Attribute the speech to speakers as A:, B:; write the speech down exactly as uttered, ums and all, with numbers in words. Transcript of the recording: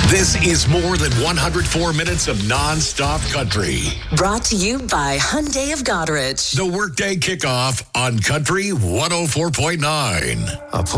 A: This is more than one hundred four minutes of non-stop country.
B: Brought to you by Hyundai of Goderich.
A: The Workday Kickoff on Country one oh four point nine.
C: A